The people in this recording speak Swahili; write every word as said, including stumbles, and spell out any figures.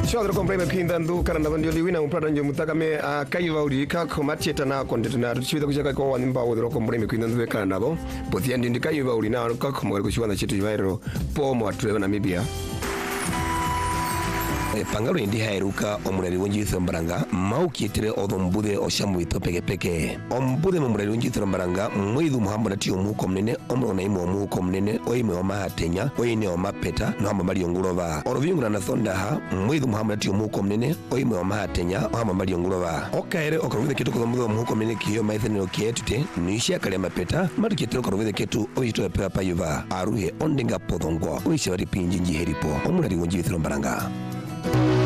Shwadro kompreme kinda ndu karanda bandio liwina umprada njo mutakame kaiva uri kako matieta na kontetu na tuchibida kushaka kwa wanimba wadro kompreme kinda ndu karanda bo pothia ndi kaiva uri na kako mwari kushwana chetu jivairo po mwatrewe na mibia pangalo indi hairuka omurari wonjithira mbaranga maukitire othombude oshamu ito peke peke ombude omurari wonjithira mbaranga mwithu muhambo ti omuko mnene omrona imo omuko mnene oime omahatenya oine omapeta no hamba mali ongulova orovyungura na thondaha mwithu muhambo ti omuko mnene oime omahatenya hamba mali ongulova okaere okarovide ketu kothombude omuko mnene kiyo maithenero kietute nishia kale mapeta matukitire okarovide ketu oyito pepa payuva aruhe ondinga podongo oishe bari pinjinji heripo omurari wonjithira mbaranga.